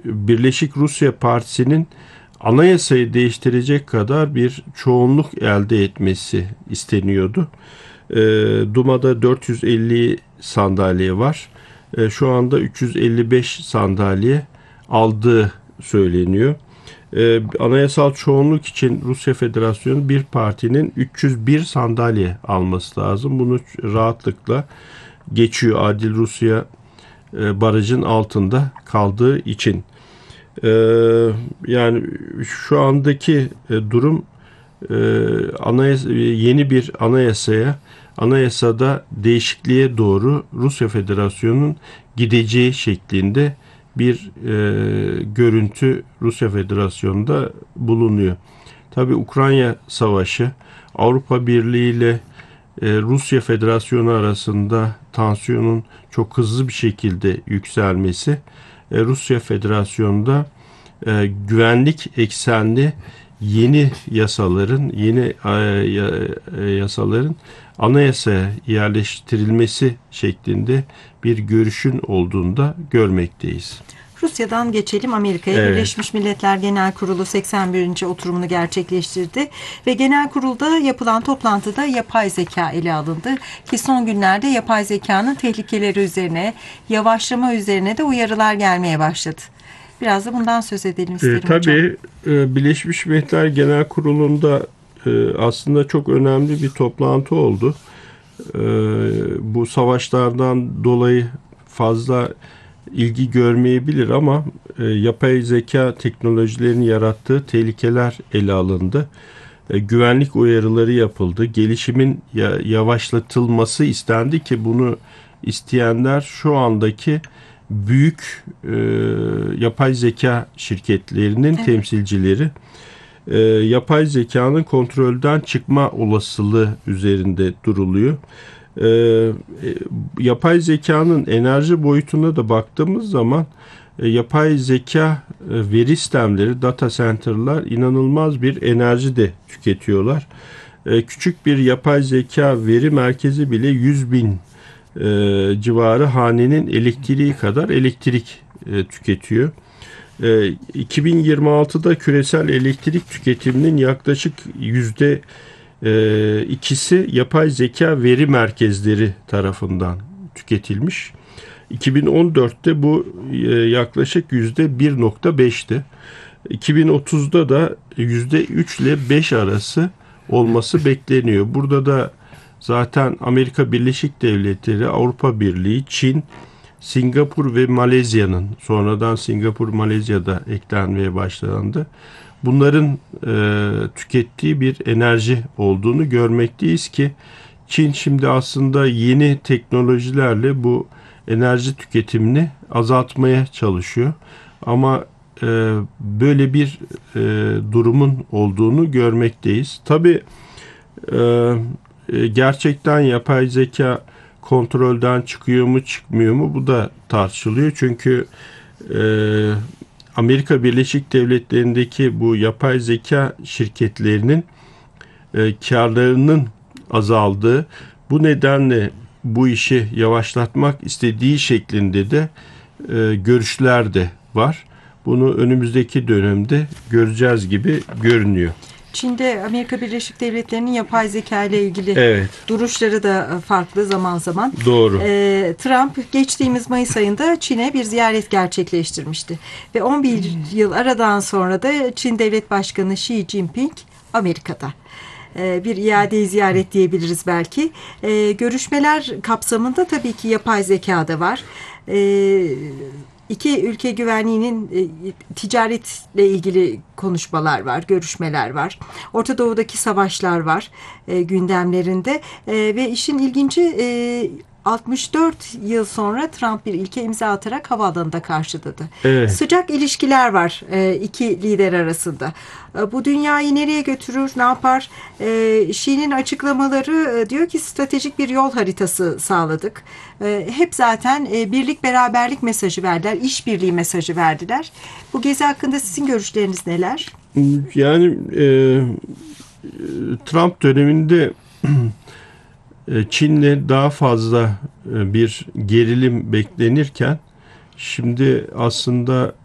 Birleşik Rusya Partisi'nin anayasayı değiştirecek kadar bir çoğunluk elde etmesi isteniyordu. Duma'da 450 sandalye var. Şu anda 355 sandalye aldığı söyleniyor. Anayasal çoğunluk için Rusya Federasyonu bir partinin 301 sandalye alması lazım. Bunu rahatlıkla geçiyor Adil Rusya barajın altında kaldığı için. Yani şu andaki durum yeni bir anayasada değişikliğe doğru Rusya Federasyonu'nun gideceği şeklinde bir görüntü Rusya Federasyonu'nda bulunuyor. Tabii Ukrayna Savaşı, Avrupa Birliği ile Rusya Federasyonu arasında tansiyonun çok hızlı bir şekilde yükselmesi, Rusya Federasyonu'nda güvenlik eksenli yeni yasaların anayasaya yerleştirilmesi şeklinde bir görüşün olduğunu da görmekteyiz. Rusya'dan geçelim Amerika'ya. Evet. Birleşmiş Milletler Genel Kurulu 81. oturumunu gerçekleştirdi ve genel kurulda yapılan toplantıda yapay zeka ele alındı ki son günlerde yapay zekanın tehlikeleri üzerine, yavaşlama üzerine de uyarılar gelmeye başladı. Biraz da bundan söz edelim isterim hocam. Tabii Birleşmiş Milletler Genel Kurulu'nda aslında çok önemli bir toplantı oldu. Bu savaşlardan dolayı fazla ilgi görmeyebilir ama yapay zeka teknolojilerinin yarattığı tehlikeler ele alındı. Güvenlik uyarıları yapıldı. Gelişimin yavaşlatılması istendi ki bunu isteyenler şu andaki büyük yapay zeka şirketlerinin temsilcileri. Yapay zekanın kontrolden çıkma olasılığı üzerinde duruluyor. Yapay zekanın enerji boyutuna da baktığımız zaman yapay zeka veri sistemleri, data center'lar inanılmaz bir enerji de tüketiyorlar. Küçük bir yapay zeka veri merkezi bile 100.000 civarı hanenin elektriği kadar elektrik tüketiyor. 2026'da küresel elektrik tüketiminin yaklaşık %2'si yapay zeka veri merkezleri tarafından tüketilmiş. 2014'te bu yaklaşık %1.5'ti. 2030'da da %3 ile 5 arası olması bekleniyor. Burada da zaten Amerika Birleşik Devletleri, Avrupa Birliği, Çin, Singapur ve Malezya'nın, sonradan Singapur, Malezya'da eklenmeye başlandı. Bunların tükettiği bir enerji olduğunu görmekteyiz ki Çin şimdi aslında yeni teknolojilerle bu enerji tüketimini azaltmaya çalışıyor. Ama böyle bir durumun olduğunu görmekteyiz. Tabii gerçekten yapay zeka kontrolden çıkıyor mu çıkmıyor mu bu da tartışılıyor. Çünkü Amerika Birleşik Devletleri'ndeki bu yapay zeka şirketlerinin karlarının azaldığı, bu nedenle bu işi yavaşlatmak istediği şeklinde de görüşler de var. Bunu önümüzdeki dönemde göreceğiz gibi görünüyor. Çin'de Amerika Birleşik Devletleri'nin yapay zeka ile ilgili duruşları da farklı zaman zaman. Doğru. Trump geçtiğimiz Mayıs ayında Çin'e bir ziyaret gerçekleştirmişti. Ve 11 yıl aradan sonra da Çin Devlet Başkanı Xi Jinping Amerika'da. Bir iade ziyaret diyebiliriz belki. Görüşmeler kapsamında tabii ki yapay zeka da var. İki ülke güvenliğinin ticaretle ilgili konuşmalar var, görüşmeler var. Orta Doğu'daki savaşlar var gündemlerinde ve işin ilginci 64 yıl sonra Trump bir ilke imza atarak havaalanında karşıladı. Evet. Sıcak ilişkiler var iki lider arasında. Bu dünyayı nereye götürür, ne yapar? Xi'nin açıklamaları diyor ki stratejik bir yol haritası sağladık. Hep zaten birlik beraberlik mesajı verdiler, işbirliği mesajı verdiler. Bu gezi hakkında sizin görüşleriniz neler? Yani Trump döneminde Çin'le daha fazla bir gerilim beklenirken şimdi aslında